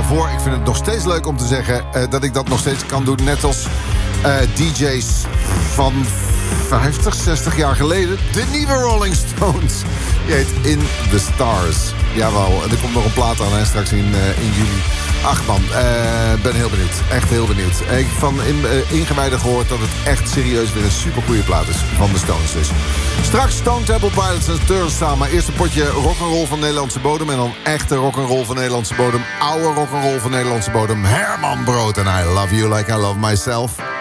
daarvoor. Ik vind het nog steeds leuk om te zeggen dat ik dat nog steeds kan doen. Net als DJ's van 50, 60 jaar geleden. De nieuwe Rolling Stones. Die heet In The Stars. Jawel, en er komt nog een plaat aan straks in juli. Ach man, ben heel benieuwd. Echt heel benieuwd. Ik heb van ingewijden gehoord dat het echt serieus weer een supergoeie plaat is. Van de Stones dus. Straks Stone Temple Pilots en Turnstile. Maar eerst een potje rock'n'roll van Nederlandse bodem. En dan echte rock'n'roll van Nederlandse bodem. Oude rock'n'roll van Nederlandse bodem. Herman Brood en I Love You Like I Love Myself.